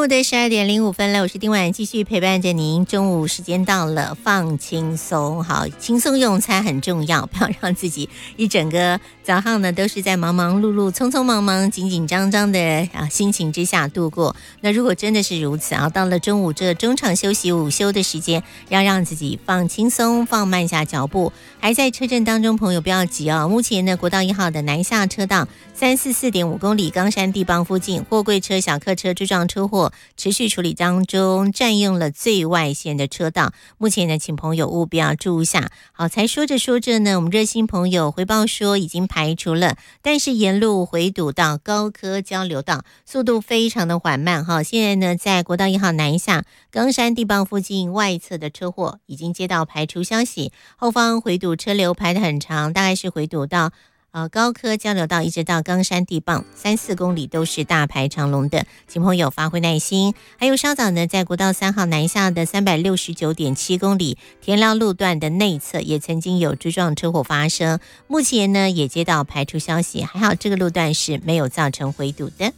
中午的12:05了，我是丁婉，继续陪伴着您。中午时间到了，放轻松，好，轻松用餐很重要，不要让自己一整个早上呢都是在忙忙碌碌、匆匆忙忙、紧紧张张的心情之下度过。那如果真的是如此啊，到了中午这中场休息、午休的时间，要让自己放轻松，放慢下脚步。还在车阵当中，朋友不要急哦。目前呢，国道1号的南下车道344.5公里冈山地磅附近，货柜车、小客车追撞车祸持续处理当中，占用了最外线的车道。目前呢，请朋友务必要注意一下。好，才说着说着呢，我们热心朋友回报说已经排除了，但是沿路回堵到高科交流道，速度非常的缓慢哈。现在呢，在国道1号南下冈山地磅附近外侧的车祸已经接到排除消息，后方回堵车流排得很长，大概是回堵到高科交流道一直到冈山地磅3-4公里都是大排长龙的，请朋友发挥耐心。还有稍早呢，在国道3号南下的369.7公里田寮路段的内侧也曾经有追撞车祸发生，目前呢也接到排除消息，还好这个路段是没有造成回堵的。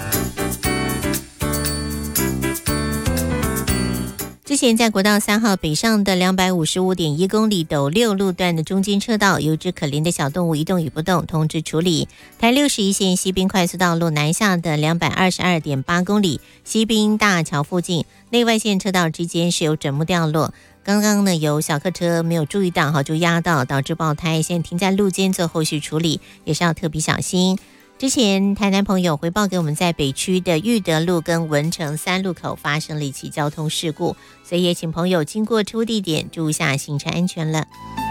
之前在国道3号北上的255.1公里斗六路段的中间车道，有只可怜的小动物一动与不动，通知处理。台61线西滨快速道路南下的222.8公里西滨大桥附近，内外线车道之间是有枕木掉落。刚刚呢有小客车没有注意到就压到，导致爆胎，现在停在路肩做后续处理，也是要特别小心。之前台南朋友回报给我们，在北区的裕德路跟文城3路口发生了一起交通事故，所以也请朋友经过出地点注意一下行车安全了。